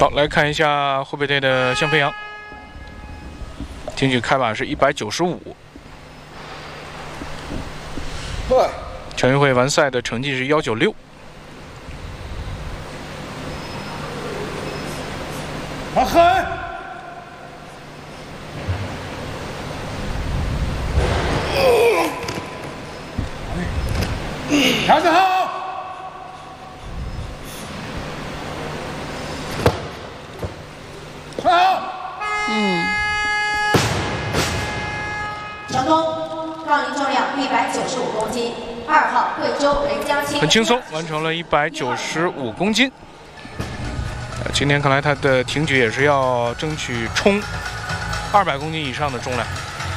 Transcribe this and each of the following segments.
好，来看一下湖北队的向飞扬，挺举开把是195。全运会完赛的成绩是196。 好狠！调整好。 成功，杠铃重量195公斤，2号贵州雷江青， 很轻松完成了195公斤。今天看来他的挺举也是要争取冲200公斤以上的重量。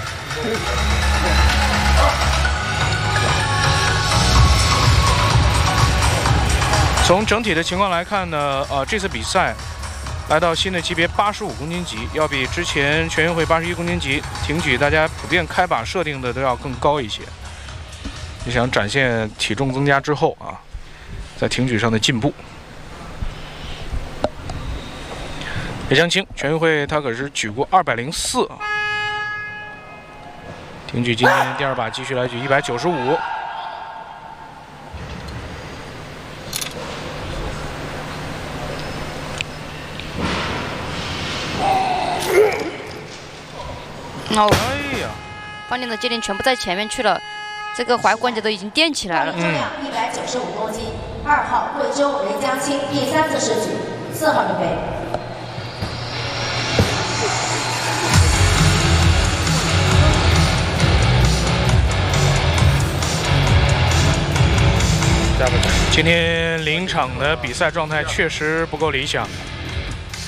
从整体的情况来看呢，这次比赛来到新的级别85公斤级，要比之前全运会81公斤级挺举大家普遍开把设定的都要更高一些。就想展现体重增加之后啊，在挺举上的进步。雷江青，全运会他可是举过204啊。挺举今天第2把继续来举195。 哦， 哎呀， 方林的接连全部在前面去了，这个踝关节都已经垫起来了。 重量195公斤，2号贵州雷江青第3次试举，4号准备。 今天临场的比赛状态确实不够理想。